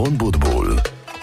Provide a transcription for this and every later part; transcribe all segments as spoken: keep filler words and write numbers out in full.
רון בוטבול.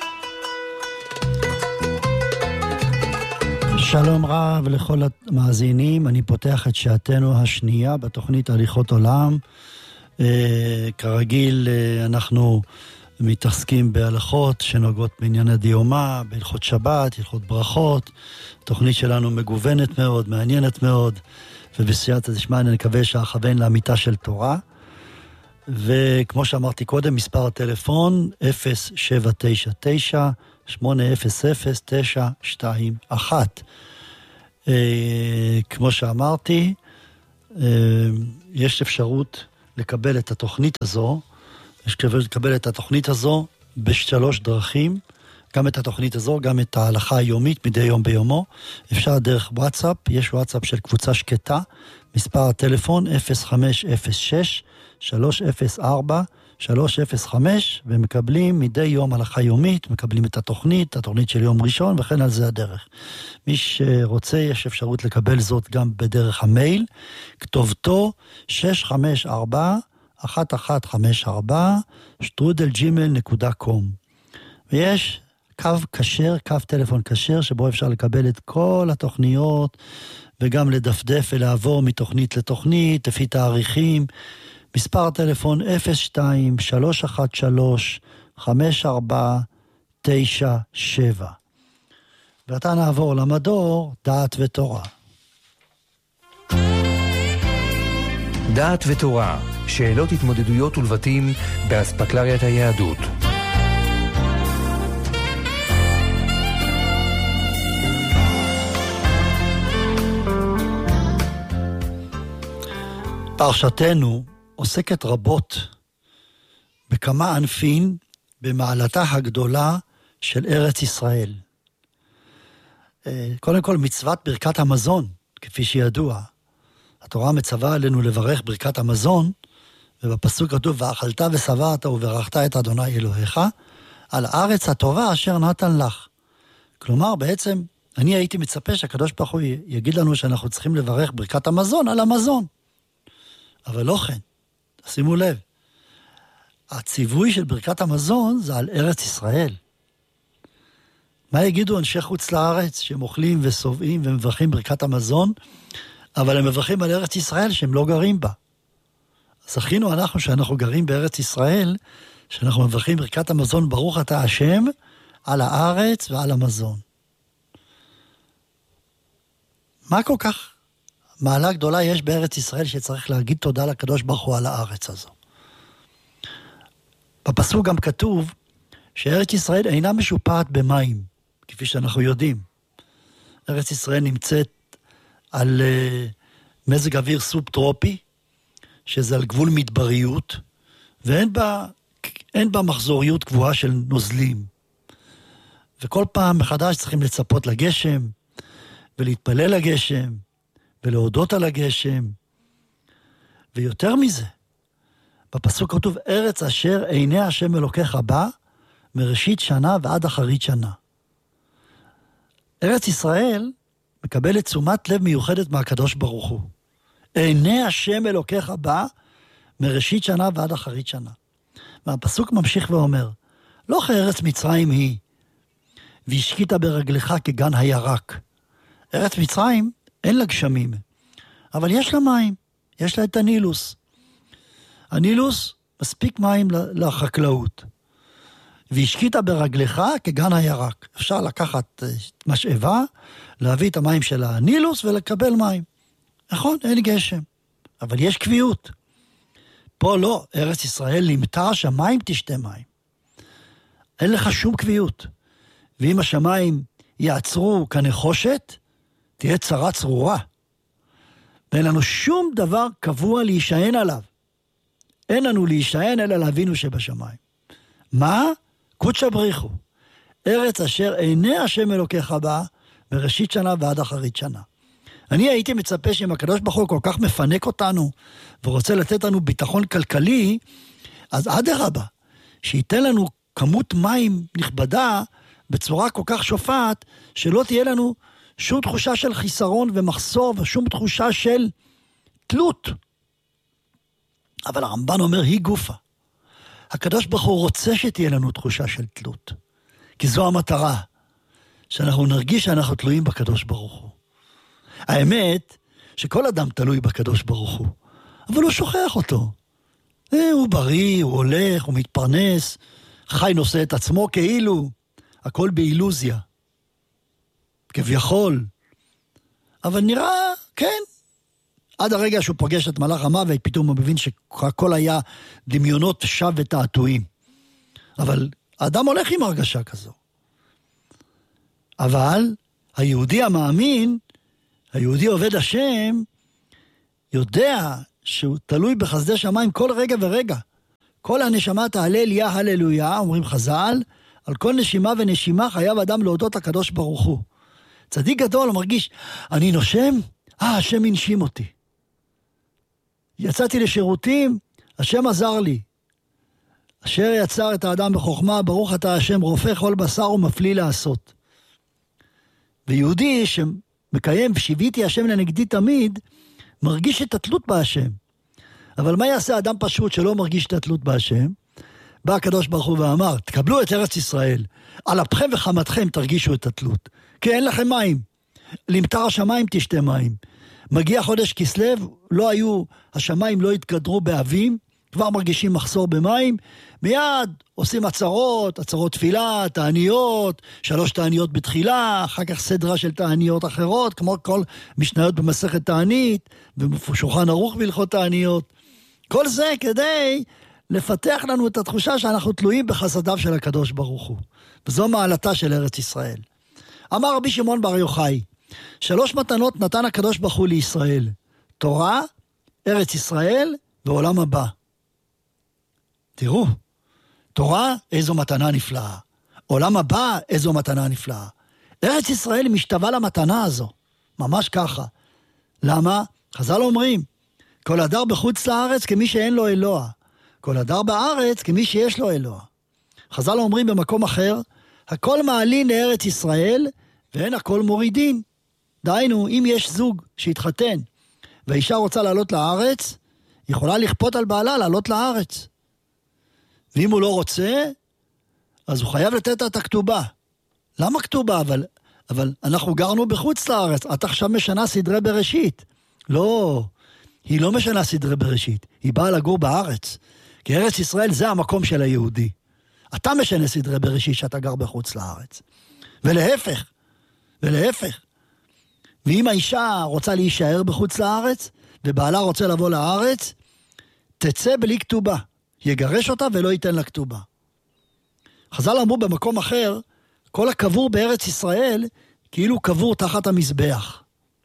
שלום רב לכל המאזינים, אני פותח את שעתנו השנייה בתוכנית הליכות עולם. אה, כרגיל אה, אנחנו מתעסקים בהלכות שנוגעות בעניין הדיומה, בהלכות שבת, הלכות ברכות. התוכנית שלנו מגוונת מאוד, מעניינת מאוד, ובסייעתא דשמיא אני מקווה שאכוון לאמיתה של תורה. וכמו שאמרתי קודם, מספר הטלפון אפס שבע תשע תשע שמונה אפס אפס תשע שתיים אחת. אה, כמו שאמרתי, אה, יש אפשרות לקבל את התוכנית הזו, יש אפשרות לקבל את התוכנית הזו בשלוש דרכים, גם את התוכנית הזו, גם את ההלכה היומית מדי יום ביומו. אפשר דרך וואטסאפ, יש וואטסאפ של קבוצה שקטה, מספר הטלפון אפס חמש אפס שש שלוש אפס ארבע שלוש אפס חמש, ומקבלים מדי יום הלכה יומית, מקבלים את התוכנית, התוכנית של יום ראשון, וכן על זה הדרך. מי שרוצה, יש אפשרות לקבל זאת גם בדרך המייל, כתובתו שש חמש ארבע אחת אחת חמש ארבע שטרודל ג'ימייל נקודה קום. ויש קו כשר, קו טלפון כשר, שבו אפשר לקבל את כל התוכניות, וגם לדפדף ולעבור מתוכנית לתוכנית, לפי תאריכים. מספר הטלפון אפס שתיים שלוש אחת שלוש חמש ארבע תשע שבע. ועתה נעבור למדור דעת ותורה. דעת ותורה, שאלות התמודדויות ולבטים באספקלריית היהדות. פרשתנו עוסקת רבות בכמה ענפין במעלתה הגדולה של ארץ ישראל. קודם כל מצוות ברכת המזון, כפי שידוע. התורה מצווה עלינו לברך ברכת המזון, ובפסוק כתוב, ואכלת ושבעת וברכת את אדוני אלוהיך, על הארץ הטובה אשר נתן לך. כלומר, בעצם, אני הייתי מצפה שהקדוש ברוך הוא יגיד לנו שאנחנו צריכים לברך ברכת המזון על המזון. אבל לא כן. שימו לב, הציווי של ברכת המזון זה על ארץ ישראל. מה יגידו אנשי חוץ לארץ שהם אוכלים וסובעים ומברכים ברכת המזון, אבל הם מברכים על ארץ ישראל שהם לא גרים בה. זכינו אנחנו שאנחנו גרים בארץ ישראל, שאנחנו מברכים ברכת המזון ברוך אתה השם על הארץ ועל המזון. מה כל כך מעלה גדולה יש בארץ ישראל שצריך להגיד תודה לקדוש ברוך הוא על הארץ הזו? בפסוק גם כתוב שארץ ישראל אינה משופעת במים, כפי שאנחנו יודעים. ארץ ישראל נמצאת על uh, מזג אוויר סובטרופי, שזה על גבול מדבריות, ואין בה, אין בה מחזוריות גבוהה של נוזלים. וכל פעם מחדש צריכים לצפות לגשם, ולהתפלל לגשם, ולהודות על הגשם. ויותר מזה, בפסוק כתוב, ארץ אשר עיני השם אלוקיך בא, מראשית שנה ועד אחרית שנה. ארץ ישראל מקבלת תשומת לב מיוחדת מהקדוש ברוך הוא. עיני השם אלוקיך בא, מראשית שנה ועד אחרית שנה. והפסוק ממשיך ואומר, לא כארץ מצרים היא, והשקית ברגלך כגן הירק. ארץ מצרים אין לה גשמים, אבל יש לה מים, יש לה את הנילוס. הנילוס מספיק מים לחקלאות. והשקית ברגלך כגן הירק. אפשר לקחת משאבה, להביא את המים של הנילוס ולקבל מים. נכון, אין גשם, אבל יש קביעות. פה לא, ארץ ישראל לימתה שהמים תשתה מים. אין לך שום קביעות. ואם השמיים יעצרו כנחושת, תהיה צרה צרורה. ואין לנו שום דבר קבוע להישען עליו. אין לנו להישען אלא לאבינו שבשמיים. מה? קודשא בריחו. ארץ אשר עיני השם אלוקיך בא, מראשית שנה ועד אחרית שנה. אני הייתי מצפה שאם הקדוש ברוך הוא כל כך מפנק אותנו, ורוצה לתת לנו ביטחון כלכלי, אז אדרבה, שייתן לנו כמות מים נכבדה, בצורה כל כך שופעת, שלא תהיה לנו שום תחושה של חיסרון ומחסור, ושום תחושה של תלות. אבל הרמב"ן אומר, היא גופה. הקדוש ברוך הוא רוצה שתהיה לנו תחושה של תלות. כי זו המטרה, שאנחנו נרגיש שאנחנו תלויים בקדוש ברוך הוא. האמת, שכל אדם תלוי בקדוש ברוך הוא, אבל הוא שוכח אותו. אה, הוא בריא, הוא הולך, הוא מתפרנס, חי נושא את עצמו כאילו, הכל באילוזיה. כביכול. אבל נראה, כן, עד הרגע שהוא פוגש את מלאך המוות, פתאום הוא מבין שהכל היה דמיונות שווא ותעתועים. אבל האדם הולך עם הרגשה כזו. אבל היהודי המאמין, היהודי עובד השם, יודע שהוא תלוי בחסדי שמיים כל רגע ורגע. כל הנשמה תהלל יה הללויה, אומרים חז"ל, על כל נשימה ונשימה חייב אדם להודות לקדוש ברוך הוא. צדיק גדול מרגיש, אני נושם, אה, השם הנשים אותי. יצאתי לשירותים, השם עזר לי. אשר יצר את האדם בחוכמה, ברוך אתה השם, רופא כל בשר ומפליא לעשות. ויהודי שמקיים שיביתי השם לנגדי תמיד, מרגיש את התלות בהשם. אבל מה יעשה אדם פשוט שלא מרגיש את התלות בהשם? בא הקדוש ברוך הוא ואמר, תקבלו את ארץ ישראל, על אפכם וחמתכם תרגישו את התלות. כי אין לכם מים. למטר השמיים תשתה מים. מגיע חודש כסלו, לא היו, השמיים לא התגדרו באבים, כבר מרגישים מחסור במים, מיד עושים עצרות, עצרות תפילה, תעניות, שלוש תעניות בתחילה, אחר כך סדרה של תעניות אחרות, כמו כל משניות במסכת תענית, ושולחן ערוך בהלכות תעניות. כל זה כדי לפתח לנו את התחושה שאנחנו תלויים בחסדיו של הקדוש ברוך הוא. וזו מעלתה של ארץ ישראל. אמר רבי שמעון בר יוחאי, שלוש מתנות נתן הקדוש ברוך הוא לישראל, תורה, ארץ ישראל ועולם הבא. תראו, תורה איזו מתנה נפלאה, עולם הבא איזו מתנה נפלאה. ארץ ישראל משתווה למתנה הזו, ממש ככה. למה? חז"ל אומרים, כל הדר בחוץ לארץ כמי שאין לו אלוה, כל הדר בארץ כמי שיש לו אלוה. חז"ל אומרים במקום אחר, הכל מעלין לארץ ישראל ואין הכל מורידין. דהיינו, אם יש זוג שהתחתן והאישה רוצה לעלות לארץ, יכולה לכפות על בעלה לעלות לארץ. ואם הוא לא רוצה, אז הוא חייב לתת את הכתובה. למה כתובה? אבל, אבל אנחנו גרנו בחוץ לארץ, את עכשיו משנה סדרי בראשית. לא, היא לא משנה סדרי בראשית, היא באה לגור בארץ. כי ארץ ישראל זה המקום של היהודי. אתה משנה סדרי בראשית שאתה גר בחוץ לארץ. ולהפך, ולהפך. ואם האישה רוצה להישאר בחוץ לארץ, ובעלה רוצה לבוא לארץ, תצא בלי כתובה. יגרש אותה ולא ייתן לה כתובה. חז"ל אמרו במקום אחר, כל הקבור בארץ ישראל, כאילו קבור תחת המזבח.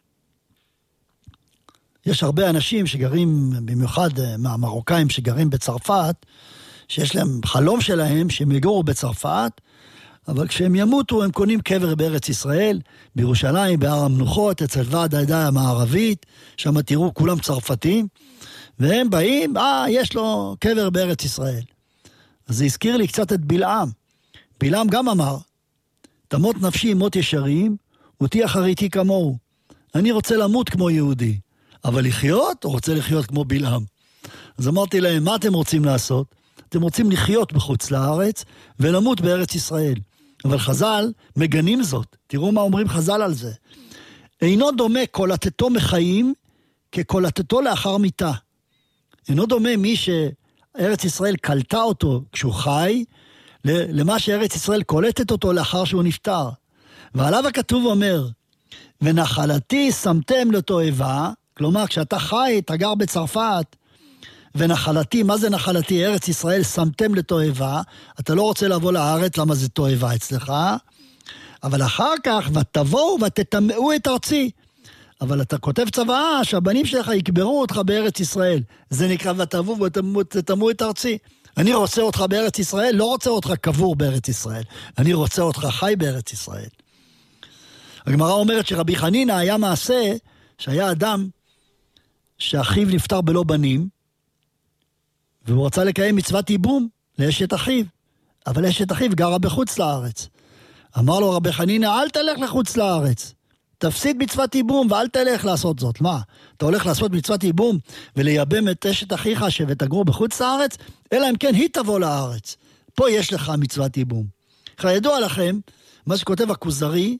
יש הרבה אנשים שגרים, במיוחד מהמרוקאים שגרים בצרפת, שיש להם חלום שלהם שהם יגורו בצרפת, אבל כשהם ימותו הם קונים קבר בארץ ישראל, בירושלים, בהר המנוחות, אצל ועד העדה המערבית, שם תראו כולם צרפתים, והם באים, אה, יש לו קבר בארץ ישראל. אז זה הזכיר לי קצת את בלעם. בלעם גם אמר, תמות נפשי מות ישרים, ותהיה אחריתי כמוהו. אני רוצה למות כמו יהודי, אבל לחיות, או רוצה לחיות כמו בלעם. אז אמרתי להם, מה אתם רוצים לעשות? אתם רוצים לחיות בחוץ לארץ, ולמות בארץ ישראל. אבל חז"ל מגנים זאת. תראו מה אומרים חז"ל על זה. אינו דומה קולתתו מחיים, כקולתתו לאחר מיתה. אינו דומה מי שארץ ישראל קלטה אותו כשהוא חי, למה שארץ ישראל קולטת אותו לאחר שהוא נפטר. ועליו הכתוב אומר, ונחלתי שמתם לתועבה, כלומר כשאתה חי, אתה גר בצרפת, ונחלתי, מה זה נחלתי? ארץ ישראל שמתם לתועבה, אתה לא רוצה לבוא לארץ, למה זה תועבה אצלך? אבל אחר כך, ותבואו ותטמאו את ארצי. אבל אתה כותב צוואה שהבנים שלך יקברו אותך בארץ ישראל. זה נקרא ותבואו ותטמאו את ארצי. אני רוצה אותך בארץ ישראל, לא רוצה אותך קבור בארץ ישראל. אני רוצה אותך חי בארץ ישראל. הגמרא אומרת שרבי חנינא היה מעשה שהיה אדם שאחיו נפטר בלא בנים, והוא רצה לקיים מצוות ייבום לאשת אחיו, אבל אשת אחיו גרה בחוץ לארץ. אמר לו רבי חנינא, אל תלך לחוץ לארץ, תפסיד מצוות ייבום ואל תלך לעשות זאת. מה? אתה הולך לעשות מצוות ייבום ולייבם את אשת אחיך ותגור בחוץ לארץ? אלא אם כן היא תבוא לארץ. פה יש לך מצוות ייבום. ידוע לכם, מה שכותב הכוזרי,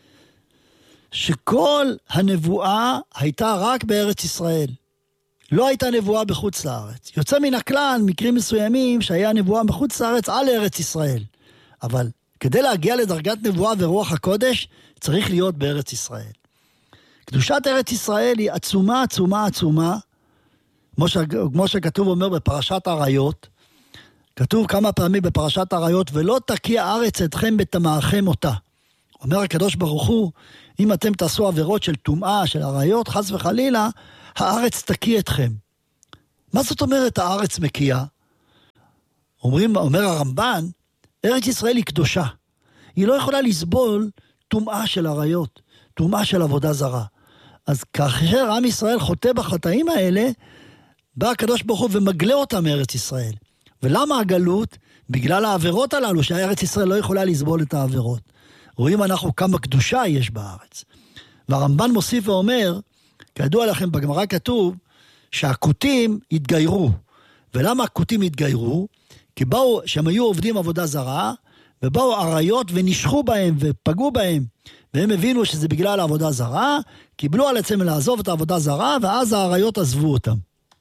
שכל הנבואה הייתה רק בארץ ישראל. לא הייתה נבואה בחוץ לארץ. יוצא מן הכלל, מקרים מסוימים שהיה נבואה בחוץ לארץ על ארץ ישראל. אבל כדי להגיע לדרגת נבואה ורוח הקודש, צריך להיות בארץ ישראל. קדושת ארץ ישראל היא עצומה, עצומה, עצומה, כמו, ש... כמו שכתוב אומר בפרשת עריות, כתוב כמה פעמים בפרשת עריות, ולא תקיע הארץ אתכם בתמאכם אותה. אומר הקדוש ברוך הוא, אם אתם תעשו עבירות של טומאה, של עריות, חס וחלילה, הארץ תקיע אתכם. מה זאת אומרת הארץ מקיעה? אומרים, אומר הרמב"ן, ארץ ישראל היא קדושה. היא לא יכולה לסבול טומאה של עריות, טומאה של עבודה זרה. אז כאשר עם ישראל חוטא בחטאים האלה, בא הקדוש ברוך הוא ומגלה אותם מארץ ישראל. ולמה הגלות? בגלל העבירות הללו, שהארץ ישראל לא יכולה לסבול את העבירות. רואים אנחנו כמה קדושה יש בארץ. והרמב"ן מוסיף ואומר, כידוע לכם בגמרא כתוב, שהכותים התגיירו. ולמה הכותים התגיירו? כי באו, שהם היו עובדים עבודה זרה, ובאו עריות ונשכו בהם ופגעו בהם. והם הבינו שזה בגלל העבודה זרה, קיבלו על עצמם לעזוב את העבודה זרה, ואז העריות עזבו אותם.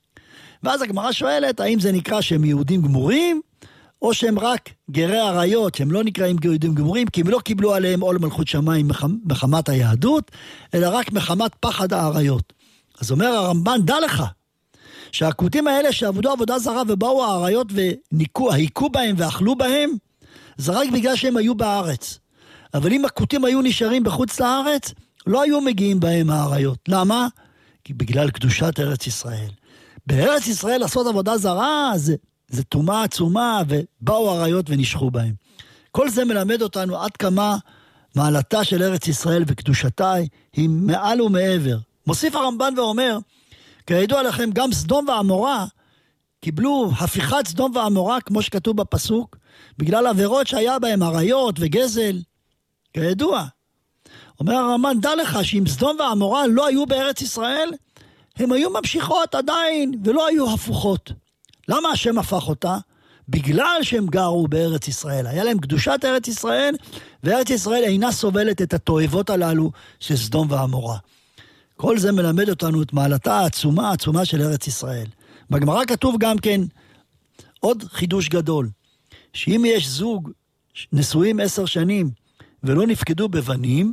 ואז הגמרא שואלת, האם זה נקרא שהם יהודים גמורים, או שהם רק גרי עריות, שהם לא נקראים יהודים גמורים, כי הם לא קיבלו עליהם עול מלכות שמיים מחמת היהדות, אלא רק מחמת פחד העריות. אז אומר הרמב"ן, דע לך, שהכותים האלה שעבדו עבודה זרה ובאו העריות וניקו, היכו בהם ואכלו בהם, זה רק בגלל שהם היו בארץ. אבל אם הכותים היו נשארים בחוץ לארץ, לא היו מגיעים בהם העריות. למה? כי בגלל קדושת ארץ ישראל. בארץ ישראל לעשות עבודה זרה, זה, זה תומה עצומה, ובאו עריות ונשכו בהם. כל זה מלמד אותנו עד כמה מעלתה של ארץ ישראל וקדושתה היא מעל ומעבר. מוסיף הרמב"ן ואומר, כידוע לכם, גם סדום ועמורה קיבלו הפיכת סדום ועמורה, כמו שכתוב בפסוק, בגלל עבירות שהיה בהם עריות וגזל, כידוע. אומר הרמב"ן, דע לך שאם סדום ועמורה לא היו בארץ ישראל, הם היו ממשיכות עדיין ולא היו הפוכות. למה השם הפך אותה? בגלל שהם גרו בארץ ישראל. היה להם קדושת ארץ ישראל, וארץ ישראל אינה סובלת את התועבות הללו של סדום ועמורה. כל זה מלמד אותנו את מעלתה העצומה, העצומה של ארץ ישראל. בגמרא כתוב גם כן עוד חידוש גדול, שאם יש זוג נשואים עשר שנים ולא נפקדו בבנים,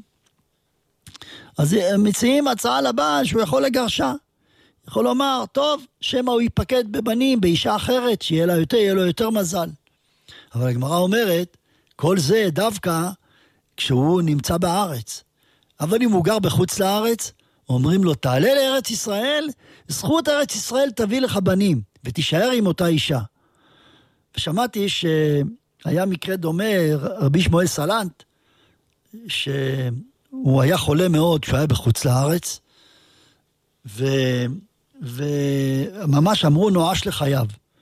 אז הם מציעים הצעה לבעל שהוא יכול לגרשה. יכול לומר, טוב, שמה הוא ייפקד בבנים, באישה אחרת, שיהיה לה יותר, יהיה לו יותר מזל. אבל הגמרא אומרת, כל זה דווקא כשהוא נמצא בארץ. אבל אם הוא גר בחוץ לארץ, אומרים לו, תעלה לארץ ישראל, זכות ארץ ישראל תביא לך בנים, ותישאר עם אותה אישה. ושמעתי שהיה מקרה דומה, רבי שמואל סלנט, שהוא היה חולה מאוד כשהוא היה בחוץ לארץ, ו... וממש אמרו נואש לחייו.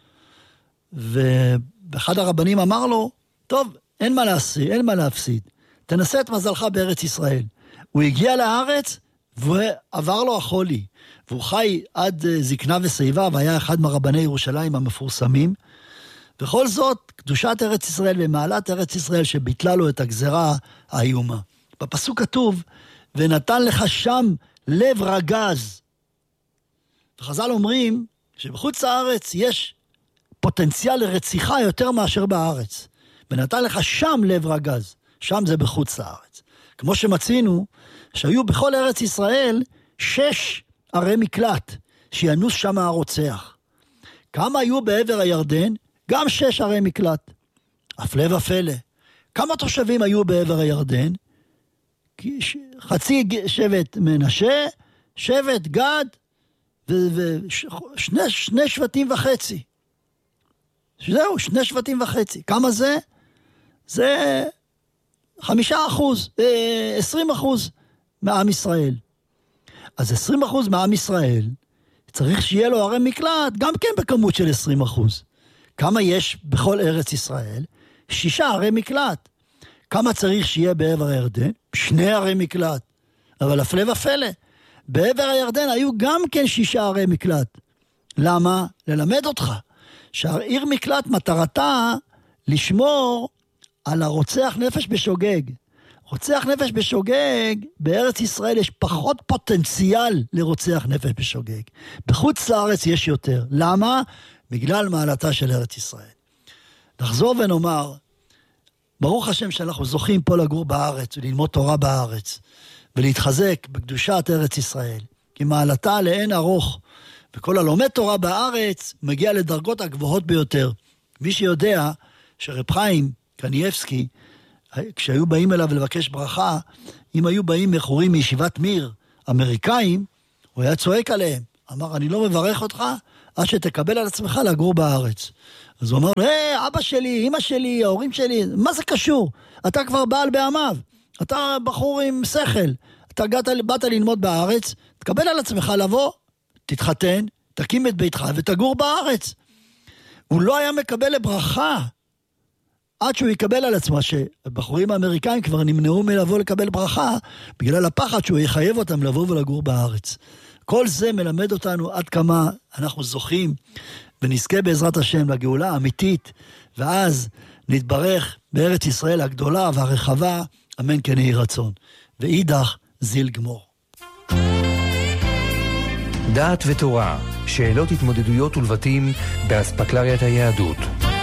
ואחד הרבנים אמר לו, טוב, אין מה להפסיד, אין מה להפסיד. תנסה את מזלך בארץ ישראל. הוא הגיע לארץ, ועבר לו החולי. והוא חי עד זקנה ושיבה, והיה אחד מרבני ירושלים המפורסמים. בכל זאת, קדושת ארץ ישראל ומעלת ארץ ישראל, שביטלה לו את הגזרה האיומה. בפסוק כתוב, ונתן לך שם לב רגז. וחז"ל אומרים שבחוץ לארץ יש פוטנציאל לרציחה יותר מאשר בארץ. ונתן לך שם לב רגז. שם זה בחוץ לארץ. כמו שמצינו, שהיו בכל ארץ ישראל שש ערי מקלט, שינוס שם הרוצח. כמה היו בעבר הירדן? גם שש ערי מקלט. הפלא ופלא. כמה תושבים היו בעבר הירדן? חצי שבט מנשה, שבט גד, ושני שני שבטים וחצי. זהו, שני שבטים וחצי. כמה זה? זה חמישה אחוז, עשרים אחוז מעם ישראל. אז עשרים אחוז מעם ישראל, צריך שיהיה לו ערי מקלט, גם כן בכמות של עשרים אחוז. כמה יש בכל ארץ ישראל? שישה ערי מקלט. כמה צריך שיהיה בעבר הירדן? שני ערי מקלט. אבל הפלא ופלא, בעבר הירדן היו גם כן שישה ערי מקלט. למה? ללמד אותך שהעיר מקלט מטרתה לשמור על הרוצח נפש בשוגג. רוצח נפש בשוגג, בארץ ישראל יש פחות פוטנציאל לרוצח נפש בשוגג. בחוץ לארץ יש יותר. למה? בגלל מעלתה של ארץ ישראל. נחזור ונאמר, ברוך השם שאנחנו זוכים פה לגור בארץ, וללמוד תורה בארץ, ולהתחזק בקדושת ארץ ישראל, כי מעלתה לאין ארוך, וכל הלומד תורה בארץ מגיע לדרגות הגבוהות ביותר. מי שיודע שרב חיים קניאבסקי, כשהיו באים אליו לבקש ברכה, אם היו באים מחורים מישיבת מיר, אמריקאים, הוא היה צועק עליהם. אמר, אני לא מברך אותך, עד שתקבל על עצמך לגור בארץ. אז הוא אמר, היי, אבא שלי, אמא שלי, ההורים שלי, מה זה קשור? אתה כבר בעל בעמיו, אתה בחור עם שכל, אתה גאת, באת ללמוד בארץ, תקבל על עצמך לבוא, תתחתן, תקים את ביתך ותגור בארץ. הוא לא היה מקבל לברכה, עד שהוא יקבל על עצמו, שבחורים האמריקאים כבר נמנעו מלבוא לקבל ברכה, בגלל הפחד שהוא יחייב אותם לבוא ולגור בארץ. כל זה מלמד אותנו עד כמה אנחנו זוכים, ונזכה בעזרת השם לגאולה האמיתית, ואז נתברך בארץ ישראל הגדולה והרחבה, אמן כן יהי רצון. ואידך זיל גמור. דעת ותורה, שאלות התמודדויות ולבטים באספקלריית היהדות.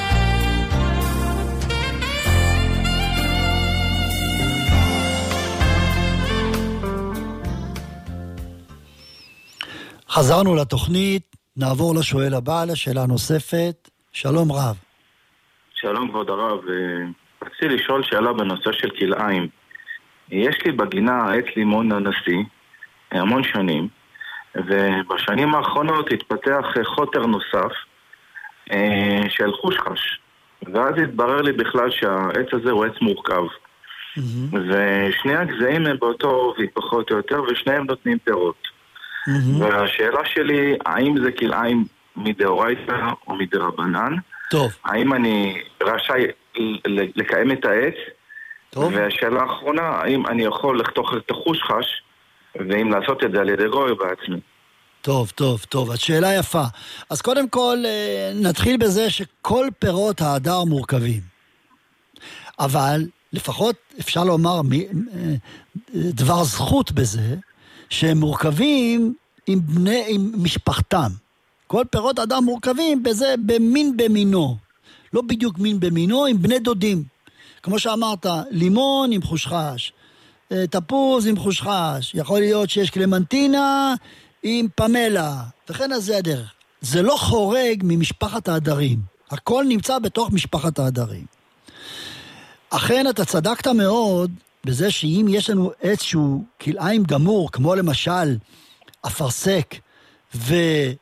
חזרנו לתוכנית, נעבור לשואל הבא, לשאלה נוספת. שלום רב. שלום כבוד הרב, רציתי לשאול שאלה בנושא של כלאיים. יש לי בגינה עץ לימון הנשיא המון שנים, ובשנים האחרונות התפתח חוטר נוסף של חושחש, ואז התברר לי בכלל שהעץ הזה הוא עץ מורכב, mm-hmm. ושני הגזעים הם באותו עובי פחות או יותר, ושניהם נותנים פירות. Mm-hmm. והשאלה שלי, האם זה כלאיים מדאורייתא או מדרבנן? טוב. האם אני רשאי לקיים את העץ? טוב. והשאלה האחרונה, האם אני יכול לחתוך את החושחש, ואם לעשות את זה על ידי גוי בעצמי? טוב, טוב, טוב. השאלה יפה. אז קודם כל, נתחיל בזה שכל פירות ההדר מורכבים. אבל, לפחות אפשר לומר דבר זכות בזה, שהם מורכבים עם בני, עם משפחתם. כל פירות אדם מורכבים בזה במין במינו. לא בדיוק מין במינו, עם בני דודים. כמו שאמרת, לימון עם חושחש, תפוז עם חושחש, יכול להיות שיש קלמנטינה עם פמלה, וכן אז זה הדרך. זה לא חורג ממשפחת העדרים. הכל נמצא בתוך משפחת העדרים. אכן אתה צדקת מאוד, בזה שאם יש לנו עץ שהוא כלאיים גמור, כמו למשל אפרסק ו...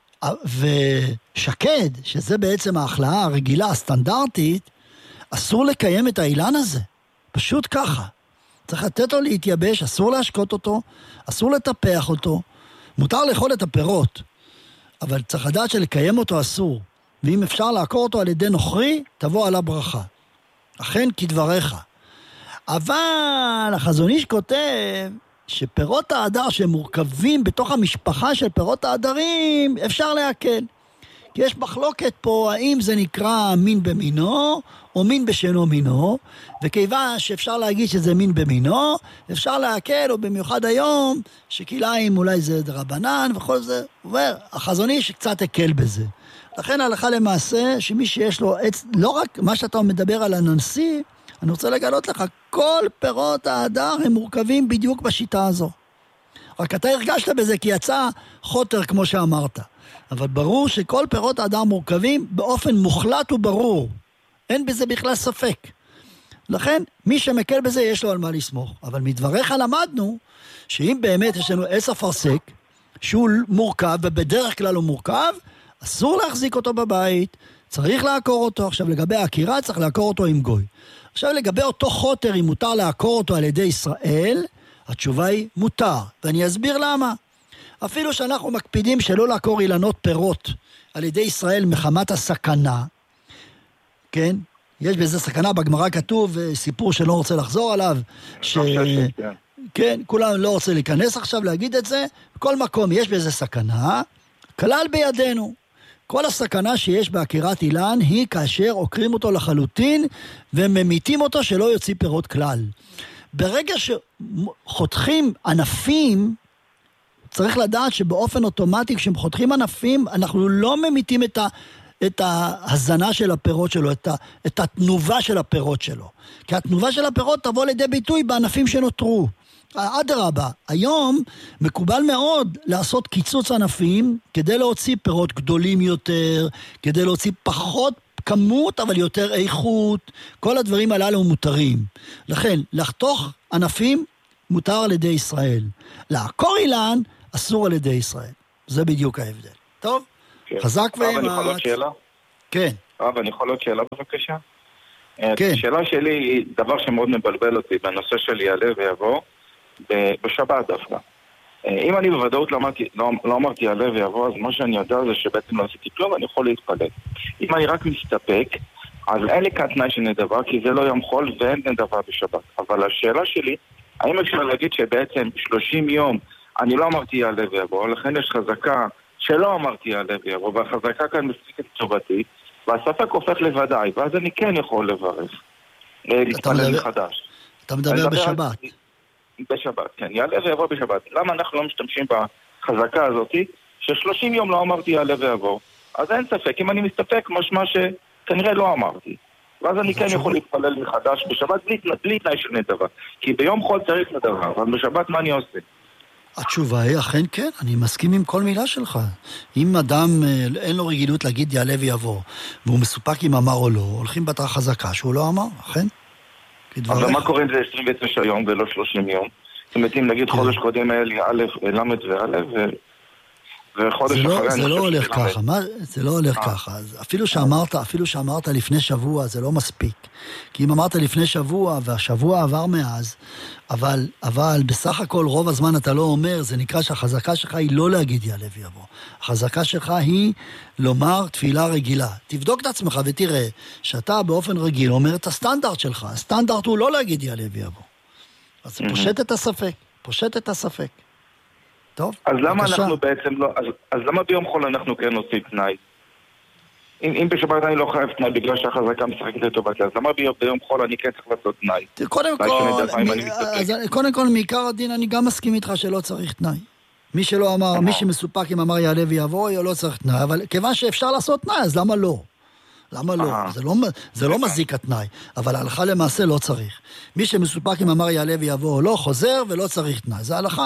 ושקד, שזה בעצם ההחלאה הרגילה, הסטנדרטית, אסור לקיים את האילן הזה. פשוט ככה. צריך לתת לו להתייבש, אסור להשקות אותו, אסור לטפח אותו, מותר לאכול את הפירות, אבל צריך לדעת שלקיים אותו אסור, ואם אפשר לעקור אותו על ידי נוכרי, תבוא עליו ברכה. אכן כדבריך. אבל החזון איש כותב שפירות ההדר שמורכבים בתוך המשפחה של פירות ההדרים אפשר להקל. כי יש מחלוקת פה האם זה נקרא מין במינו או מין בשנו מינו, וכיוון שאפשר להגיד שזה מין במינו, אפשר להקל, או במיוחד היום שכלאיים אולי זה דרבנן וכל זה, אומר, החזון איש קצת הקל בזה. לכן הלכה למעשה שמי שיש לו עץ, לא רק מה שאתה מדבר על הננסי, אני רוצה לגלות לך, כל פירות ההדר הם מורכבים בדיוק בשיטה הזו. רק אתה הרגשת בזה כי יצא חוטר כמו שאמרת. אבל ברור שכל פירות ההדר מורכבים באופן מוחלט וברור. אין בזה בכלל ספק. לכן מי שמקל בזה יש לו על מה לסמוך. אבל מדבריך למדנו שאם באמת יש לנו עץ אפרסק שהוא מורכב ובדרך כלל הוא מורכב, אסור להחזיק אותו בבית, צריך לעקור אותו. עכשיו לגבי העקירה צריך לעקור אותו עם גוי. עכשיו לגבי אותו חוטר, אם מותר לעקור אותו על ידי ישראל, התשובה היא מותר, ואני אסביר למה. אפילו שאנחנו מקפידים שלא לעקור אילנות פירות על ידי ישראל מחמת הסכנה, כן? יש בזה סכנה, בגמרא כתוב סיפור שלא רוצה לחזור עליו, ש... כן, כולם לא רוצה להיכנס עכשיו להגיד את זה, בכל מקום יש באיזה סכנה, כלל בידינו. כל הסכנה שיש בעקירת אילן היא כאשר עוקרים אותו לחלוטין וממיתים אותו שלא יוציא פירות כלל. ברגע שחותכים ענפים, צריך לדעת שבאופן אוטומטי כשהם חותכים ענפים, אנחנו לא ממיתים את, ה, את ההזנה של הפירות שלו, את, ה, את התנובה של הפירות שלו. כי התנובה של הפירות תבוא לידי ביטוי בענפים שנותרו. אדרבה, היום מקובל מאוד לעשות קיצוץ ענפים כדי להוציא פירות גדולים יותר, כדי להוציא פחות כמות אבל יותר איכות, כל הדברים הללו מותרים. לכן, לחתוך ענפים מותר על ידי ישראל. לעקור אילן אסור על ידי ישראל. זה בדיוק ההבדל. טוב? כן. חזק ואמץ. רב, אני יכול עוד שאלה? כן. רב, אני יכול עוד שאלה בבקשה? כן. השאלה שלי היא דבר שמאוד מבלבל אותי בנושא של יעלה ויבוא, בשבת דווקא. אם אני בוודאות לא אמרתי, לא, לא אמרתי יעלה ויבוא, אז מה שאני יודע זה שבעצם לא עשיתי כלום, אני יכול להתפלל. אם אני רק מסתפק, אז אין לי כאן תנאי של נדבה, כי זה לא יום חול ואין נדבה בשבת. אבל השאלה שלי, האם אפשר להגיד שבעצם שלושים יום אני לא אמרתי יעלה ויבוא, לכן יש חזקה שלא אמרתי יעלה ויבוא, והחזקה כאן מספיקת תשובתי, והספק הופך לוודאי, ואז אני כן יכול לברך, להתפלל מחדש. אתה מדבר בשבת. בשבת, כן, יעלה ויבוא בשבת. למה אנחנו לא משתמשים בחזקה הזאת, ש-שלושים יום לא אמרתי יעלה ויבוא? אז אין ספק, אם אני מסתפק, משמע שכנראה לא אמרתי. ואז אני כן יכול להתפלל מחדש בשבת בלי תנאי של נדבה. כי ביום חול צריך נדבה, אבל בשבת מה אני עושה? התשובה היא, אכן כן, אני מסכים עם כל מילה שלך. אם אדם אין לו רגילות להגיד יעלה ויבוא, והוא מסופק אם אמר או לא, הולכים בתר חזקה שהוא לא אמר, אכן? אבל מה קורה אם זה עשרים ותשע יום ולא שלושים יום? זאת אומרת, אם נגיד חודש קודם היה לי א' ולמד וא' וחודש אחרי... זה לא הולך ככה, זה לא הולך ככה. אפילו שאמרת, אפילו שאמרת לפני שבוע, זה לא מספיק. כי אם אמרת לפני שבוע, והשבוע עבר מאז, אבל, אבל בסך הכל רוב הזמן אתה לא אומר, זה נקרא שהחזקה שלך היא לא להגיד יעלה ויבוא. החזקה שלך היא לומר תפילה רגילה. תבדוק את עצמך ותראה שאתה באופן רגיל אומר את הסטנדרט שלך. הסטנדרט הוא לא להגיד יעלה ויבוא. אז זה פושט את הספק. פושט את הספק. טוב? אז למה אנחנו בעצם לא... אז, אז למה ביום חול אנחנו כן עושים תנאי? אם, אם בשבת אני לא חייב תנאי בגלל שהחזקה משחקת לטובתי, אז למה ביום, ביום חול אני כן צריך לעשות תנאי? קודם כל, מ, אז, קודם כל, מעיקר הדין אני גם מסכים איתך שלא צריך תנאי. מי שלא אמר, מי שמסופק אם אמר יעלה ויבוא, לא צריך תנאי, אבל כיוון שאפשר לעשות תנאי, אז למה לא? למה לא? זה לא, זה לא מזיק התנאי, אבל ההלכה למעשה לא צריך. מי שמסופק אם אמר יעלה ויבוא, לא חוזר ולא צריך תנאי, זה ההלכה.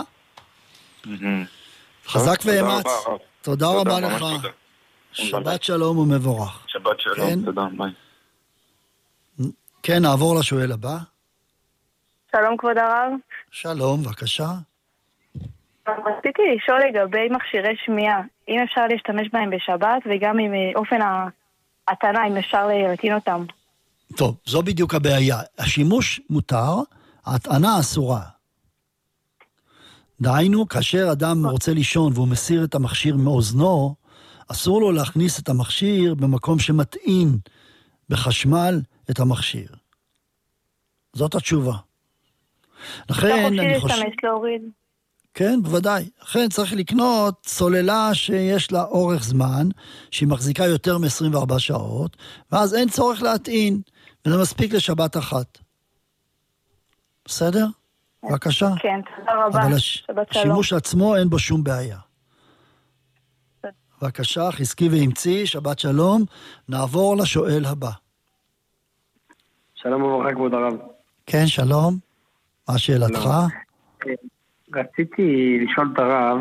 חזק ואמץ. תודה רבה לך. שבת שלום ומבורך. שבת שלום, תודה, ביי. כן, נעבור לשואל הבא. שלום כבוד הרב. שלום, בבקשה. רציתי לשאול לגבי מכשירי שמיעה, אם אפשר להשתמש בהם בשבת וגם עם אופן ההטענה, אם אפשר להטעין אותם. טוב, זו בדיוק הבעיה. השימוש מותר, ההטענה אסורה. דהיינו, כאשר אדם רוצה לישון והוא מסיר את המכשיר מאוזנו, אסור לו להכניס את המכשיר במקום שמטעין בחשמל את המכשיר. זאת התשובה. לכן אני חושב... להשתמש להוריד. כן, בוודאי. לכן צריך לקנות סוללה שיש לה אורך זמן, שהיא מחזיקה יותר מ-עשרים וארבע שעות, ואז אין צורך להטעין, וזה מספיק לשבת אחת. בסדר? בבקשה. כן, תודה רבה. אבל הש... השימוש עצמו אין בו שום בעיה. בבקשה, חזקי ואמצי, שבת שלום. נעבור לשואל הבא. שלום וברכה כבוד הרב. כן, שלום. מה שאלתך? רציתי לשאול את הרב,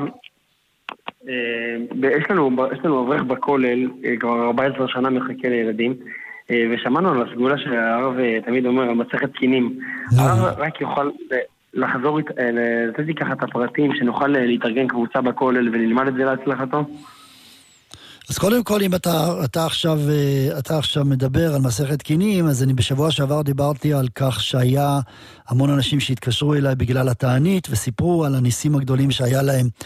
יש לנו, יש לנו אברך בכולל, כבר ארבע עשרה שנה מחכה לילדים, ושמענו על הסגולה שהרב תמיד אומר, על מסכת קינים. הרב רק יוכל לחזור, לתת לי ככה את הפרטים, שנוכל להתארגן קבוצה בכולל וללמד את זה להצלחתו? אז קודם כל, אם אתה, אתה, עכשיו, אתה עכשיו מדבר על מסכת קינים, אז אני בשבוע שעבר דיברתי על כך שהיה המון אנשים שהתקשרו אליי בגלל התענית, וסיפרו על הניסים הגדולים שהיה להם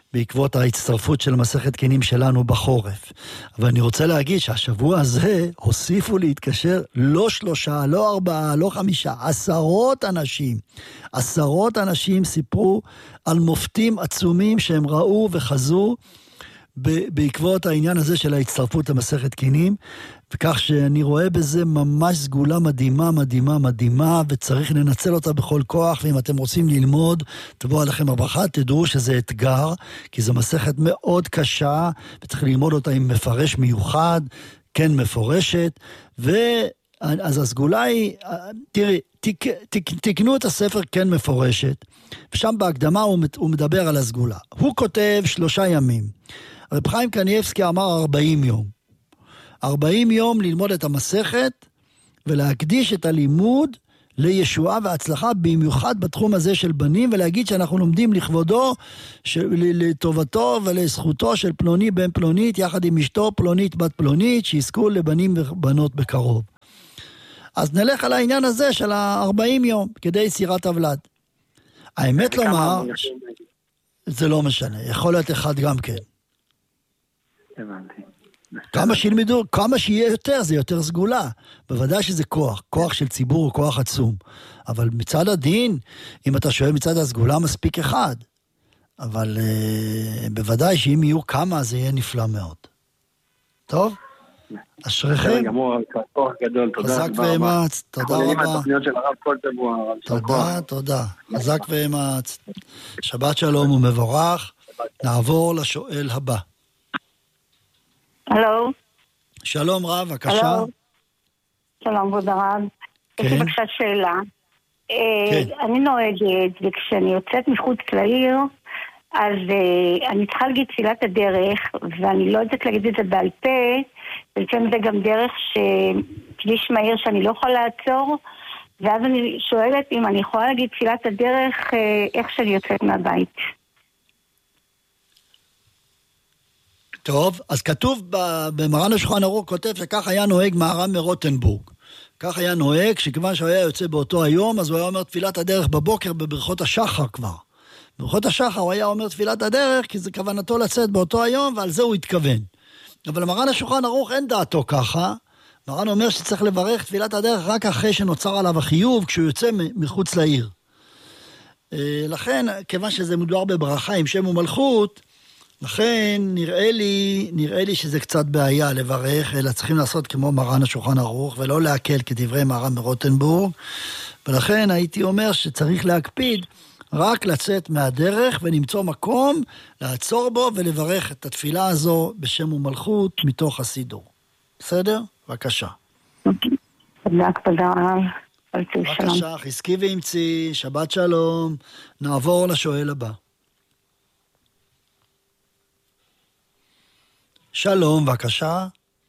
בעקבות ההצטרפות של מסכת קינים שלנו בחורף. אבל אני רוצה להגיד שהשבוע הזה הוסיפו להתקשר לא שלושה, לא ארבעה, לא חמישה, עשרות אנשים. עשרות אנשים סיפרו על מופתים עצומים שהם ראו וחזו בעקבות העניין הזה של ההצטרפות למסכת קינים, וכך שאני רואה בזה ממש סגולה מדהימה, מדהימה, מדהימה, וצריך לנצל אותה בכל כוח, ואם אתם רוצים ללמוד, תבוא עליכם הברכה, תדעו שזה אתגר, כי זו מסכת מאוד קשה, וצריך ללמוד אותה עם מפרש מיוחד, כן מפורשת, ו... אז הסגולה היא, תראי, תק, תק, תקנו את הספר כן מפורשת, ושם בהקדמה הוא, הוא מדבר על הסגולה. הוא כותב שלושה ימים. רב חיים קניאבסקי אמר ארבעים יום. ארבעים יום ללמוד את המסכת, ולהקדיש את הלימוד לישועה והצלחה, במיוחד בתחום הזה של בנים, ולהגיד שאנחנו לומדים לכבודו, לטובתו ולזכותו של פלוני בן פלונית, יחד עם אשתו פלונית בת פלונית, שיזכו לבנים ובנות בקרוב. אז נלך על העניין הזה של ה-ארבעים יום, כדי סירת הוולד. האמת לומר, זה לא משנה, יכול להיות אחד גם כן. הבנתי. כמה שילמדו, כמה שיהיה יותר, זה יותר סגולה. בוודאי שזה כוח, כוח של ציבור הוא כוח עצום. אבל מצד הדין, אם אתה שואל מצד הסגולה, מספיק אחד. אבל uh, בוודאי שאם יהיו כמה, זה יהיה נפלא מאוד. טוב? אשריכם. כוח גדול, תודה. חזק ואמץ, תודה רבה. תודה, תודה. חזק ואמץ. שבת שלום ומבורך. נעבור לשואל הבא. הלו. שלום רב, בבקשה. שלום, כבוד הרב. יש לי בבקשה שאלה. אני נוהגת, וכשאני יוצאת מחוץ לעיר, אז אני צריכה להגיד תפילת הדרך, ואני לא יודעת להגיד את זה בעל פה, ולפעמים זה גם דרך שכביש מהיר שאני לא יכולה לעצור, ואז אני שואלת אם אני יכולה להגיד תפילת הדרך איך שאני יוצאת מהבית. טוב, אז כתוב במרן השולחן ערוך, כותב שכך היה נוהג מהר"ם מרוטנבורג. כך היה נוהג, שכיוון שהוא היה יוצא באותו היום, אז הוא היה אומר תפילת הדרך בבוקר בברכות השחר כבר. בברכות השחר הוא היה אומר תפילת הדרך, כי זה כוונתו לצאת באותו היום, ועל זה הוא התכוון. אבל למרן השולחן ערוך אין דעתו ככה. מרן אומר שצריך לברך תפילת הדרך רק אחרי שנוצר עליו החיוב, כשהוא יוצא מחוץ לעיר. לכן, כיוון שזה מדובר בברכה עם שם ומלכות, לכן נראה לי, נראה לי שזה קצת בעיה לברך, אלא צריכים לעשות כמו מרן השולחן ערוך, ולא להקל כדברי מהר"ם מרוטנבורג, ולכן הייתי אומר שצריך להקפיד רק לצאת מהדרך ולמצוא מקום, לעצור בו ולברך את התפילה הזו בשם ומלכות מתוך הסידור. בסדר? בבקשה. תודה, תודה. בבקשה, חזקי ואמצי, שבת שלום. נעבור לשואל הבא. שלום, בבקשה.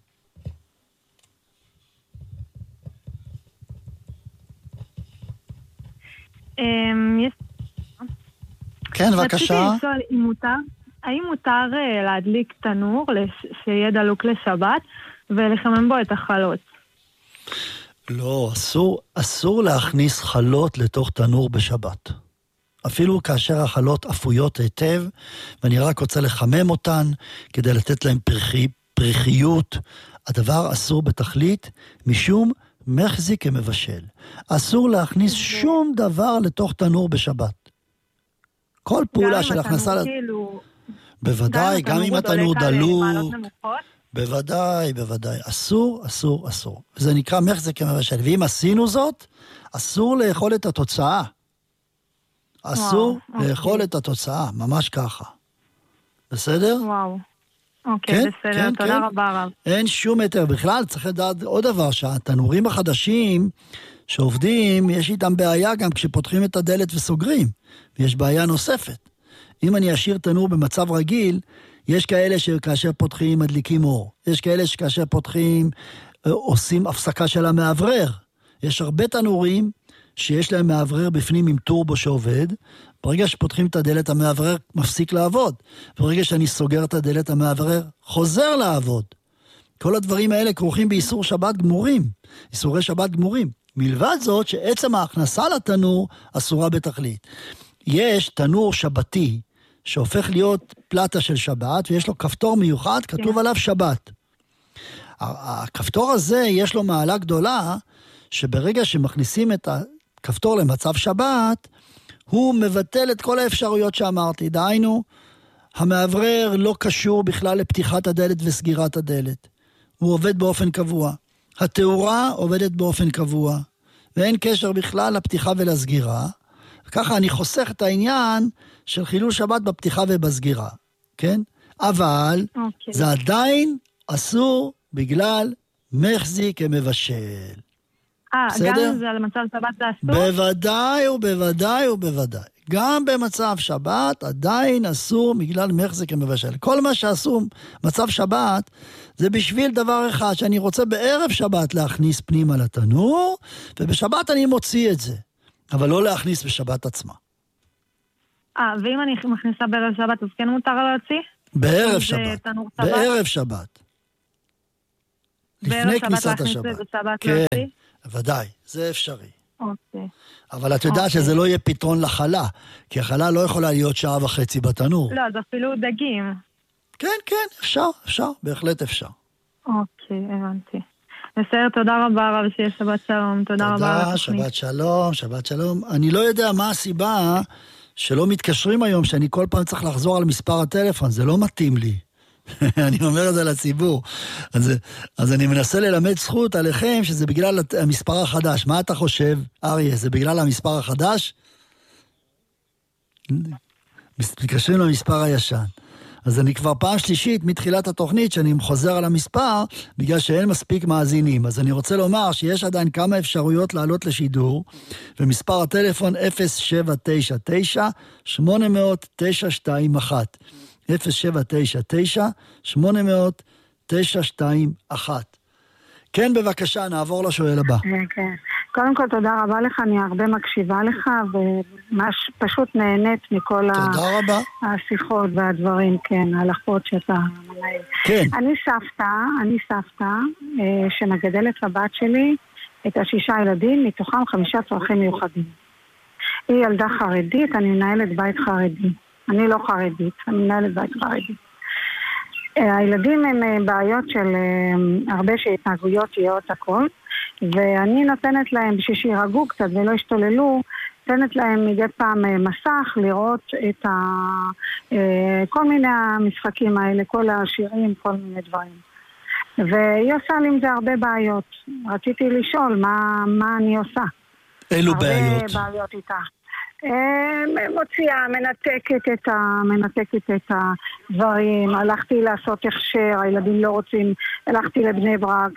כן, בבקשה. רציתי לשאול אם מותר, האם מותר להדליק תנור שיהיה דלוק לשבת ולחמם בו את החלות? לא, אסור, אסור להכניס חלות לתוך תנור בשבת. אפילו כאשר החלות אפויות היטב, ואני רק רוצה לחמם אותן, כדי לתת להן פרחי, פרחיות, הדבר אסור בתכלית, משום מחזיק כמבשל. אסור להכניס שום דבר לתוך תנור בשבת. כל פעולה של הכנסה... בוודאי, גם אם התנור דלוק... בוודאי, בוודאי. אסור, אסור, אסור. וזה נקרא מחזיק כמבשל. ואם עשינו זאת, אסור לאכול את התוצאה. אסור לאכול את התוצאה, ממש ככה. בסדר? וואו. אוקיי, בסדר, תודה רבה רב. אין שום היתר. בכלל, צריך לדעת עוד דבר, שהתנורים החדשים שעובדים, יש איתם בעיה גם כשפותחים את הדלת וסוגרים. ויש בעיה נוספת. אם אני אשאיר תנור במצב רגיל, יש כאלה שכאשר פותחים מדליקים אור. יש כאלה שכאשר פותחים עושים הפסקה של המעברר. יש הרבה תנורים שיש להם מעברר בפנים עם טורבו שעובד, ברגע שפותחים את הדלת המעברר מפסיק לעבוד, ברגע שאני סוגר את הדלת המעברר חוזר לעבוד. כל הדברים האלה כרוכים באיסור שבת גמורים, איסורי שבת גמורים. מלבד זאת שעצם ההכנסה לתנור אסורה בתכלית. יש תנור שבתי שהופך להיות פלטה של שבת, ויש לו כפתור מיוחד, כתוב עליו שבת. הכפתור הזה יש לו מעלה גדולה, שברגע שמכניסים את הכפתור למצב שבת, הוא מבטל את כל האפשרויות שאמרתי. דהיינו, המעברר לא קשור בכלל לפתיחת הדלת וסגירת הדלת. הוא עובד באופן קבוע. התאורה עובדת באופן קבוע. ואין קשר בכלל לפתיחה ולסגירה. וככה אני חוסך את העניין של חילול שבת בפתיחה ובסגירה. כן? אבל okay. זה עדיין אסור בגלל מחזיק כמבשל. אה, גם זה על מצב שבת זה אסור? בוודאי ובוודאי ובוודאי. גם במצב שבת עדיין אסור בגלל מחזיק כמבשל. כל מה שאסור מצב שבת זה בשביל דבר אחד, שאני רוצה בערב שבת להכניס פנימה לתנור, ובשבת אני מוציא את זה. אבל לא להכניס בשבת עצמה. אה, ואם אני מכניסה בערב שבת, אז כן מותר להוציא? בערב שבת. בערב שבת. לפני כניסת השבת. כן, ודאי, זה אפשרי. אוקיי. אבל את יודעת שזה לא יהיה פתרון לחלה, כי החלה לא יכולה להיות שעה וחצי בתנור. לא, זה אפילו דגים. כן, כן, אפשר, אפשר, בהחלט אפשר. אוקיי, הבנתי. בסדר, תודה רבה רב, שיהיה שבת שלום, תודה רבה. תודה, שבת שלום, שבת שלום. אני לא יודע מה הסיבה שלא מתקשרים היום, שאני כל פעם צריך לחזור על מספר הטלפון, זה לא מתאים לי. אני אומר את זה לציבור. אז, אז אני מנסה ללמד זכות עליכם שזה בגלל המספר החדש. מה אתה חושב, אריה? זה בגלל המספר החדש? מתקשרים למספר הישן. אז אני כבר פעם שלישית מתחילת התוכנית שאני חוזר על המספר בגלל שאין מספיק מאזינים. אז אני רוצה לומר שיש עדיין כמה אפשרויות לעלות לשידור, ומספר הטלפון אפס שבע תשע תשע שמונה אפס אפס תשע שתיים אחת. אפס שבע תשע תשע שמונה אפס אפס תשע שתיים אחת. כן, בבקשה, נעבור לשואל הבא. כן. קודם כל, תודה רבה לך, אני הרבה מקשיבה לך, ופשוט נהנית מכל השיחות והדברים, כן, ההלכות שאתה מנהל. כן. אני סבתא, אני סבתא, שמגדלת לבת שלי את השישה ילדים, מתוכם חמישה צרכים מיוחדים. היא ילדה חרדית, אני מנהלת בית חרדי. אני לא חרדית, אני מנהלת בית חרדי. הילדים הם בעיות של הרבה שהתנהגויות יהיות הכל, ואני נותנת להם, בשביל שירגעו קצת ולא ישתוללו, נותנת להם מדי פעם מסך לראות את ה... כל מיני המשחקים האלה, כל השירים, כל מיני דברים. והיא עושה לי עם זה הרבה בעיות. רציתי לשאול מה, מה אני עושה. אילו בעיות? הרבה בעיות איתה. מוציאה, מנתקת את, ה, מנתקת את הדברים. הלכתי לעשות הכשר, הילדים לא רוצים, הלכתי לבני ברק,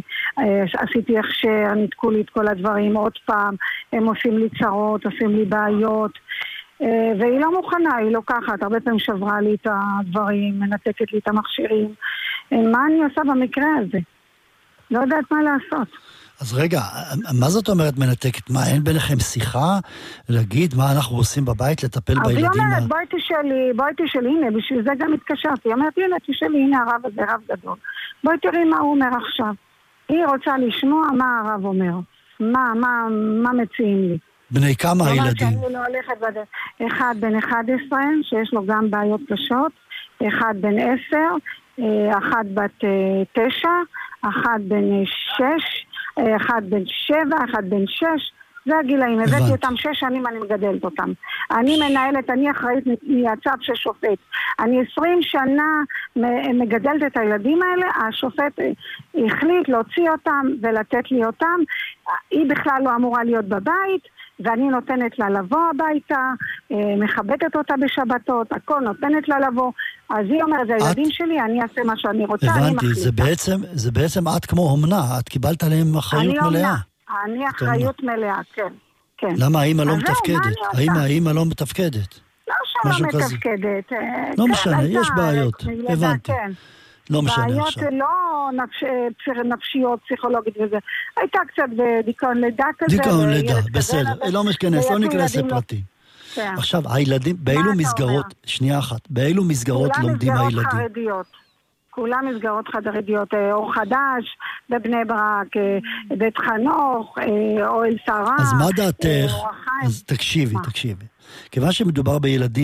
עשיתי הכשר, ניתקו לי את כל הדברים עוד פעם, הם עושים לי צרות, עושים לי בעיות, והיא לא מוכנה, היא לוקחת, הרבה פעמים שברה לי את הדברים, מנתקת לי את המכשירים. מה אני עושה במקרה הזה? לא יודעת מה לעשות. אז רגע, מה זאת אומרת מנתקת? מה, אין ביניכם שיחה? להגיד מה אנחנו עושים בבית, לטפל בילדים? אז היא אומרת, בואי תשאלי, בואי תשאלי, הנה, בשביל זה גם התקשרתי. היא אומרת, הנה, תשאלי, הנה הרב הזה, רב גדול. בואי תראי מה הוא אומר עכשיו. היא רוצה לשמוע מה הרב אומר. מה, מה, מה מציעים לי. בני כמה הילדים? שאני לא הולכת בדרך. אחד בן אחד עשרה, שיש לו גם בעיות קשות. אחד בן עשר, אחת בת תשע, אחת בן שש, אחד בן שבע, אחד בן שש, זה הגילאים, הבאתי אותם שש שנים, אני מגדלת אותם. אני מנהלת, אני אחראית מהצד של שופט. אני עשרים שנה מגדלת את הילדים האלה, השופט החליט להוציא אותם ולתת לי אותם. היא בכלל לא אמורה להיות בבית, ואני נותנת לה לבוא הביתה, מכבדת אותה בשבתות, הכל נותנת לה לבוא. אז היא אומרת, זה הילדים את... שלי, אני אעשה מה שאני רוצה, הבנתי, אני מחליטה. זה בעצם, זה בעצם את כמו אומנה, את קיבלת עליהם אחריות אני מלאה. אני, אני אחריות מלאה, כן, כן. למה האמא לא מתפקדת? האמא, האמא לא מתפקדת? לא שלא מתפקדת. לא משנה, יש בעיות, הבנתי. לא משנה בעיות עכשיו. בעיות לא נפש... נפשיות, פסיכולוגית וזה. הייתה קצת בדיכאון לידה כזה. דיכאון לידה, בסדר. לא משכנס, לא ניכנס לפרטים. כן. עכשיו, הילדים, באילו מסגרות, שנייה אחת, באילו מסגרות לומדים הילדים? כולם מסגרות חרדיות. כולם מסגרות חרדיות. אור חדש, בבני ברק, בית חנוך, אוהל שרה. אז מה דעתך? אז תקשיבי, תקשיבי. כיוון שמדובר בילדים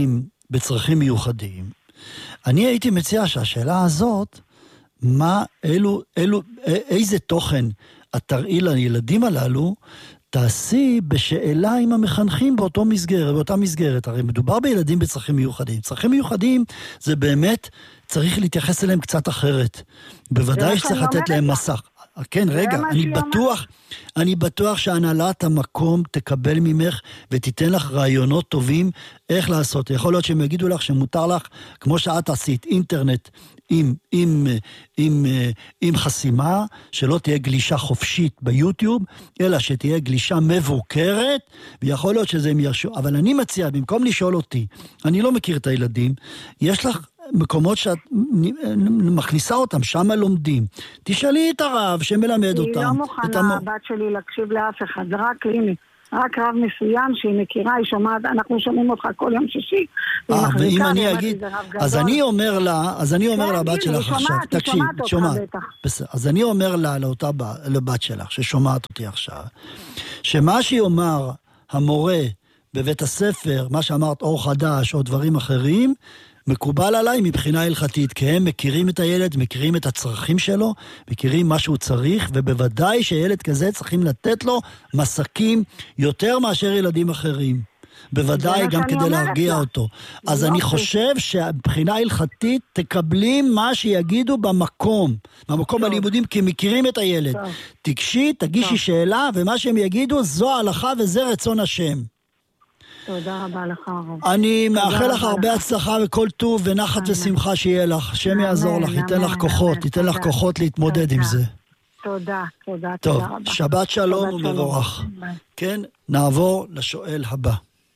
בצרכים מיוחדים, אני הייתי מציע שהשאלה הזאת, מה, אילו, אילו, איזה תוכן את תראי לילדים הללו, תעשי בשאלה עם המחנכים באותו מסגרת, באותה מסגרת. הרי מדובר בילדים בצרכים מיוחדים. צרכים מיוחדים זה באמת, צריך להתייחס אליהם קצת אחרת. בוודאי שצריך לתת להם מסך. כן, רגע, אני בטוח, אני בטוח שהנהלת המקום תקבל ממך ותיתן לך רעיונות טובים איך לעשות. יכול להיות שהם יגידו לך שמותר לך, כמו שאת עשית, אינטרנט עם, עם, עם, עם חסימה, שלא תהיה גלישה חופשית ביוטיוב, אלא שתהיה גלישה מבוקרת, ויכול להיות שזה הם ירשו. אבל אני מציע, במקום לשאול אותי, אני לא מכיר את הילדים, יש לך מקומות שאת מכניסה אותם, שם לומדים. תשאלי את הרב שמלמד אותם. היא לא מוכנה, הבת שלי, להקשיב לאף אחד, זה רק הנה. רק רב מסוים שהיא מכירה, היא שומעת, אנחנו שומעים אותך כל יום שישי. אה, ואם אני אגיד, אז אני אומר לה, אז אני אומר לבת שלך עכשיו, תקשיב, שומעת. אז אני אומר לה, לאותה לבת שלך, ששומעת אותי עכשיו, שמה שיאמר המורה בבית הספר, מה שאמרת אור חדש או דברים אחרים, מקובל עליי מבחינה הלכתית, כי הם מכירים את הילד, מכירים את הצרכים שלו, מכירים מה שהוא צריך, ובוודאי שילד כזה צריכים לתת לו מסקים יותר מאשר ילדים אחרים. בוודאי גם כדי להרגיע אותו. אז אני חושב שבחינה הלכתית תקבלים מה שיגידו במקום, במקום הלימודים, כי מכירים את הילד. תקשי, תגישי שאלה, ומה שהם יגידו זו ההלכה וזה רצון השם. תודה רבה לך, הרב. אני מאחל לך הרבה הצלחה וכל טוב ונחת ושמחה שיהיה לך. שם יעזור לך, ייתן לך כוחות, ייתן לך כוחות להתמודד עם זה. תודה, תודה, תודה רבה. טוב, שבת שלום ומבורך. כן, נעבור לשואל הבא.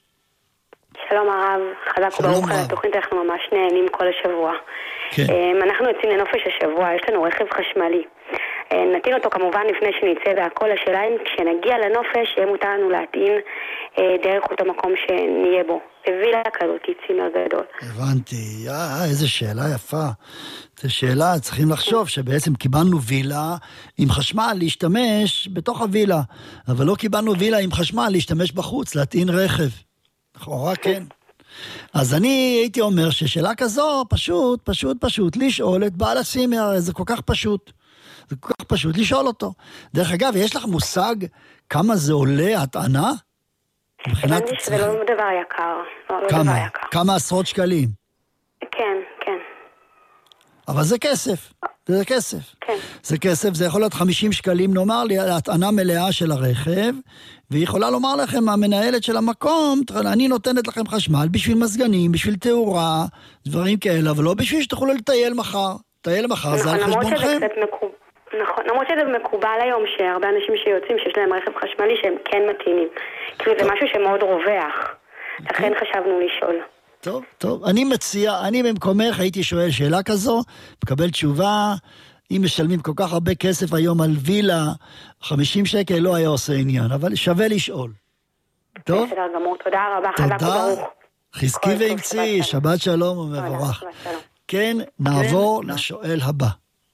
שלום הרב, חזק וברוך על התוכנית, אנחנו ממש נהנים כל השבוע. אנחנו יוצאים לנופש השבוע, יש לנו רכב חשמלי. נטעין אותו כמובן לפני שנצא והכל. השאלה אם כשנגיע לנופש יהיה מותר לנו להטעין דרך אותו מקום שנהיה בו. וילה כזאת, צימר גדול. הבנתי, אה, איזה שאלה יפה. זו שאלה, צריכים לחשוב שבעצם קיבלנו וילה עם חשמל להשתמש בתוך הווילה, אבל לא קיבלנו וילה עם חשמל להשתמש בחוץ, להטעין רכב. לכאורה כן. אז אני הייתי אומר ששאלה כזו פשוט, פשוט, פשוט, לשאול את בעל הצימר, זה כל כך פשוט. זה כל כך פשוט לשאול אותו. דרך אגב, יש לך מושג כמה זה עולה הטענה? הבנתי שזה לא דבר יקר. כמה? כמה עשרות שקלים? כן, כן. אבל זה כסף. זה כסף. כן. זה כסף, זה יכול להיות חמישים שקלים, נאמר לי, הטענה מלאה של הרכב, והיא יכולה לומר לכם, המנהלת של המקום, אני נותנת לכם חשמל בשביל מזגנים, בשביל תאורה, דברים כאלה, אבל לא בשביל שתוכלו לטייל מחר. טייל מחר, זה על חשבונכם. נכון, למרות שזה מקובל היום שהרבה אנשים שיוצאים שיש להם רכב חשמלי שהם כן מתאימים. כאילו זה משהו שמאוד רווח. לכן חשבנו לשאול. טוב, טוב. אני מציע, אני במקומך הייתי שואל שאלה כזו, מקבל תשובה, אם משלמים כל כך הרבה כסף היום על וילה, חמישים שקל לא היה עושה עניין, אבל שווה לשאול. טוב? בסדר גמור, תודה רבה, חזק וברוך. חזקי ואמצי, שבת שלום ומבורך. כן, נעבור לשואל הבא.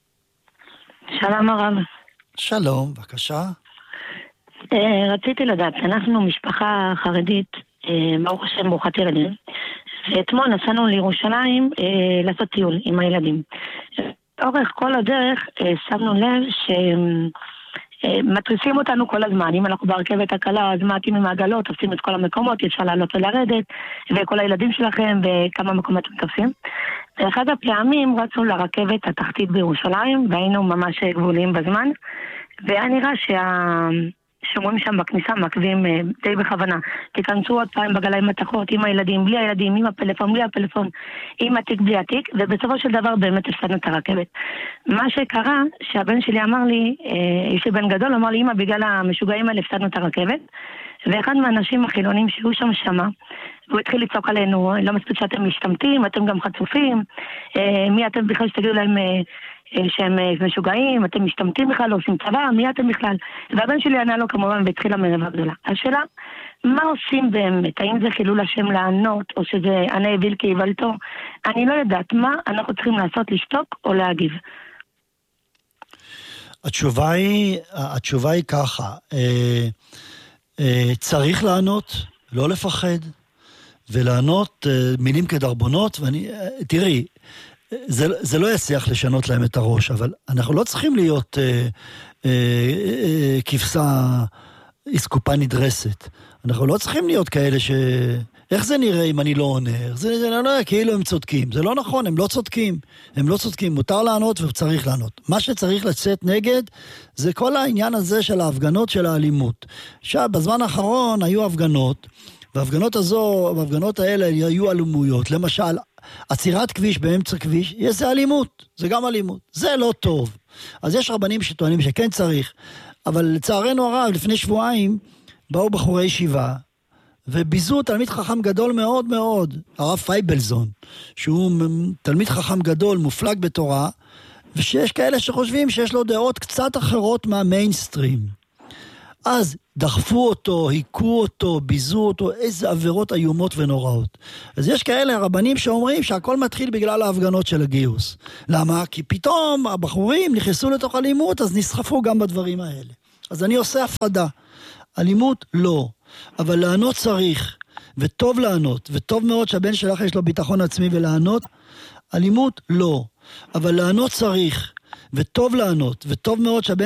שלום הרב. שלום, בבקשה. רציתי לדעת, אנחנו משפחה חרדית, ברוך השם ברוכת ילדים, ואתמול נסענו לירושלים לעשות טיול עם הילדים. אורך כל הדרך שמנו לב שמטריסים אותנו כל הזמן. אם אנחנו ברכבת הקלה, אז מעטים עם העגלות, תופסים את כל המקומות, אפשר לעלות ולרדת, וכל הילדים שלכם, וכמה מקומות אתם תופסים. ואחד הפעמים רצנו לרכבת התחתית בירושלים, והיינו ממש גבוליים בזמן, והיה נראה שהשומרים שם בכניסה מעכבים די בכוונה. תיכנסו עוד פעם בגליים מתחות, עם הילדים, בלי הילדים, עם הפלאפון, בלי הפלאפון, עם התיק, בלי התיק, ובסופו של דבר באמת הפסדנו את הרכבת. מה שקרה, שהבן שלי אמר לי, יש לי בן גדול, אמר לי, אמא, בגלל המשוגעים האלה הפסדנו את הרכבת, ואחד מהאנשים החילונים שהוא שם שמה, והוא התחיל לצעוק עלינו, לא מספיק שאתם משתמטים, אתם גם חצופים, מי אתם בכלל שתגידו להם שהם משוגעים, אתם משתמטים בכלל, לא עושים צבא, מי אתם בכלל? והבן שלי ענה לו כמובן והתחילה מרבה גדולה. השאלה, מה עושים באמת? האם זה חילול השם לענות, או שזה ענה הביל כהיוולתו? אני לא יודעת מה אנחנו צריכים לעשות, לשתוק או להגיב. התשובה היא, התשובה היא ככה, אה, אה, צריך לענות, לא לפחד, ולענות מילים כדרבונות, ואני, תראי, זה, זה לא יצליח לשנות להם את הראש, אבל אנחנו לא צריכים להיות אה, אה, אה, כבשה אסקופה נדרסת. אנחנו לא צריכים להיות כאלה ש... איך זה נראה אם אני לא עונה? זה, זה לא נראה כאילו הם צודקים. זה לא נכון, הם לא צודקים. הם לא צודקים, מותר לענות וצריך לענות. מה שצריך לצאת נגד, זה כל העניין הזה של ההפגנות של האלימות. עכשיו, בזמן האחרון היו הפגנות, וההפגנות הזו, וההפגנות האלה היו אלימויות. למשל, עצירת כביש באמצע כביש, יש זה אלימות. זה גם אלימות. זה לא טוב. אז יש רבנים שטוענים שכן צריך, אבל לצערנו הרב, לפני שבועיים, באו בחורי ישיבה, וביזו תלמיד חכם גדול מאוד מאוד, הרב פייבלזון, שהוא תלמיד חכם גדול, מופלג בתורה, ושיש כאלה שחושבים שיש לו דעות קצת אחרות מהמיינסטרים. אז דחפו אותו, היכו אותו, ביזו אותו, איזה עבירות איומות ונוראות. אז יש כאלה הרבנים שאומרים שהכל מתחיל בגלל ההפגנות של הגיוס. למה? כי פתאום הבחורים נכנסו לתוך אלימות, אז נסחפו גם בדברים האלה. אז אני עושה הפרדה. אלימות לא. אבל לענות צריך, וטוב לענות, וטוב מאוד שהבן שלך יש לו ביטחון עצמי ולענות, אלימות לא, אבל לענות צריך, וטוב לענות, וטוב מאוד שהבן